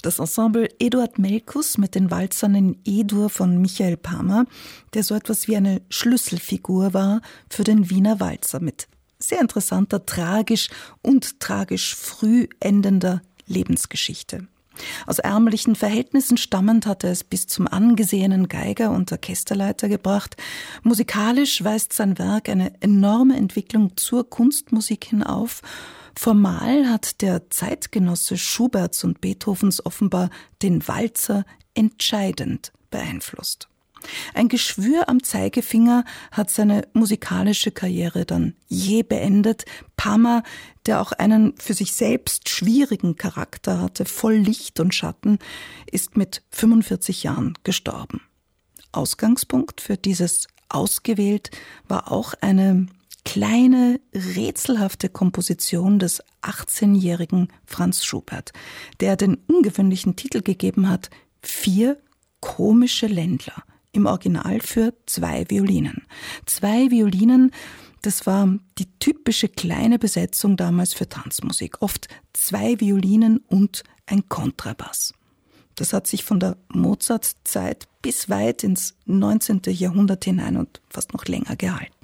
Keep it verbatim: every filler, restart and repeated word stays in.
Das Ensemble Eduard Melkus mit den Walzern in E-Dur von Michael Pammer, der so etwas wie eine Schlüsselfigur war für den Wiener Walzer mit sehr interessanter, tragisch und tragisch früh endender Lebensgeschichte. Aus ärmlichen Verhältnissen stammend hat er es bis zum angesehenen Geiger und Orchesterleiter gebracht. Musikalisch weist sein Werk eine enorme Entwicklung zur Kunstmusik hin auf. Formal hat der Zeitgenosse Schuberts und Beethovens offenbar den Walzer entscheidend beeinflusst. Ein Geschwür am Zeigefinger hat seine musikalische Karriere dann je beendet. Pammer, der auch einen für sich selbst schwierigen Charakter hatte, voll Licht und Schatten, ist mit fünfundvierzig Jahren gestorben. Ausgangspunkt für dieses Ausgewählt war auch eine kleine, rätselhafte Komposition des achtzehnjährigen Franz Schubert, der den ungewöhnlichen Titel gegeben hat, Vier komische Ländler. Im Original für zwei Violinen. Zwei Violinen, das war die typische kleine Besetzung damals für Tanzmusik. Oft zwei Violinen und ein Kontrabass. Das hat sich von der Mozart-Zeit bis weit ins neunzehnte Jahrhundert hinein und fast noch länger gehalten.